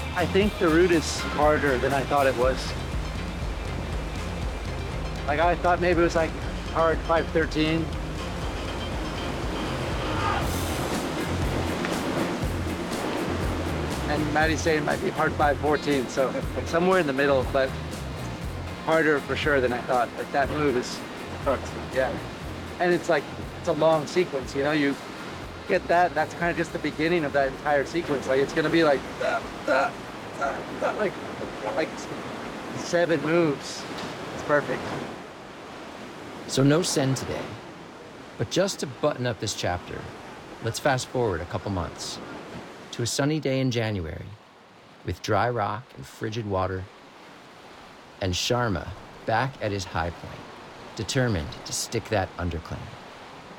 I think the route is harder than I thought it was. Like I thought maybe it was like hard 513. And Maddie's saying it might be hard 514, so somewhere in the middle, but harder for sure than I thought. Like that move is, yeah. And it's like, it's a long sequence, you know, you get that, that's kind of just the beginning of that entire sequence. Like it's gonna be like, like 7 moves. It's perfect. So no Sen today, but just to button up this chapter, let's fast forward a couple months to a sunny day in January with dry rock and frigid water, and Sharma back at his high point, determined to stick that underclimb.